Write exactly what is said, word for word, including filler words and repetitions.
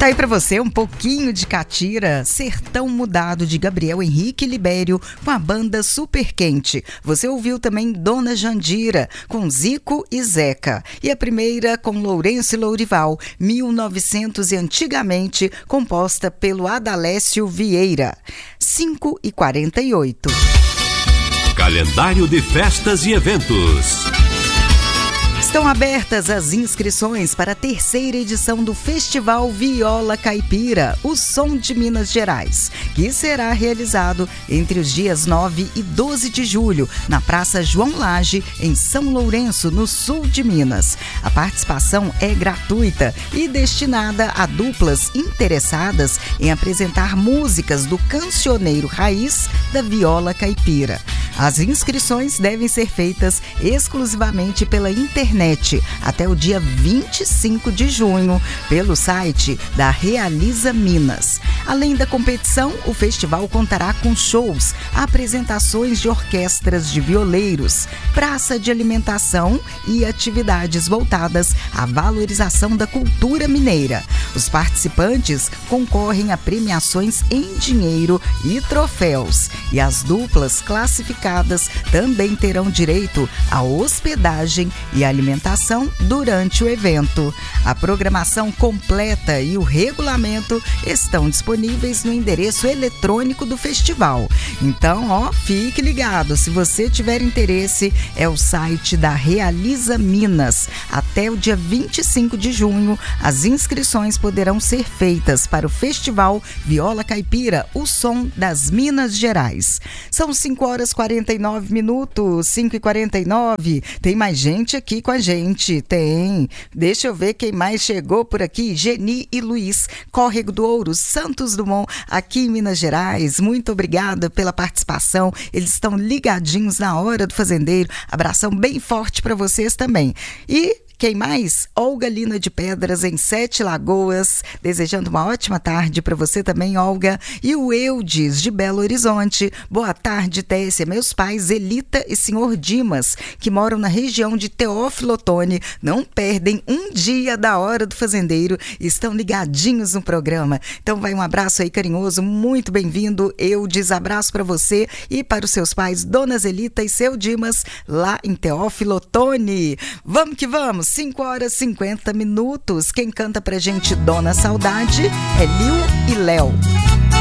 Tá aí pra você um pouquinho de Catira, Sertão Mudado, de Gabriel Henrique Libério, com a banda Super Quente. Você ouviu também Dona Jandira, com Zico e Zeca. E a primeira com Lourenço e Lourival, mil e novecentos e Antigamente, composta pelo Adalécio Vieira. cinco e quarenta e oito. Calendário de festas e eventos. Estão abertas as inscrições para a terceira edição do Festival Viola Caipira, o Som de Minas Gerais, que será realizado entre os dias nove e doze de julho, na Praça João Lage, em São Lourenço, no sul de Minas. A participação é gratuita e destinada a duplas interessadas em apresentar músicas do cancioneiro raiz da viola caipira. As inscrições devem ser feitas exclusivamente pela internet até o dia vinte e cinco de junho, pelo site da Realiza Minas. Além da competição, o festival contará com shows, apresentações de orquestras de violeiros, praça de alimentação e atividades voltadas à valorização da cultura mineira. Os participantes concorrem a premiações em dinheiro e troféus, e as duplas classificadas também terão direito à hospedagem e alimentação durante o evento. A programação completa e o regulamento estão disponíveis no endereço eletrônico do festival. Então, ó, fique ligado. Se você tiver interesse, é o site da Realiza Minas. Até o dia vinte e cinco de junho, as inscrições poderão ser feitas para o Festival Viola Caipira, o Som das Minas Gerais. São cinco horas e quarenta e nove minutos, cinco e quarenta e nove. Tem mais gente aqui com a gente? Tem. Deixa eu ver quem mais chegou por aqui. Geni e Luiz, Córrego do Ouro, Santos Dumont, aqui em Minas Gerais. Muito obrigada pela participação. Eles estão ligadinhos na Hora do Fazendeiro. Abração bem forte para vocês também. E quem mais? Olga Lina de Pedras, em Sete Lagoas, desejando uma ótima tarde para você também, Olga. E o Eudes, de Belo Horizonte. Boa tarde, Tessia. Meus pais, Elita e senhor Dimas, que moram na região de Teófilo Otoni, não perdem um dia da Hora do Fazendeiro e estão ligadinhos no programa. Então vai um abraço aí carinhoso, muito bem-vindo, Eudes. Abraço para você e para os seus pais, Dona Elita e seu Dimas, lá em Teófilo Otoni. Vamos que vamos! cinco horas e cinquenta minutos. Quem canta pra gente Dona Saudade é Lil e Léo.